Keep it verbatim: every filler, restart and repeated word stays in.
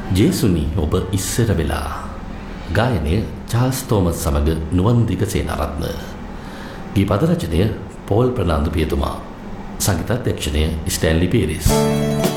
ජේසුනි ඔබ ඉස්සර වෙලා. ගායනය චාල්ස් තෝමස් සමග නුවන් දිගසේනරත්න. ගී පද රචනය පෝල් ප්‍රනාන්දු පියතුමා. සංගීතාධ්‍යක්ෂණය ස්ටැන්ලි පීරිස්.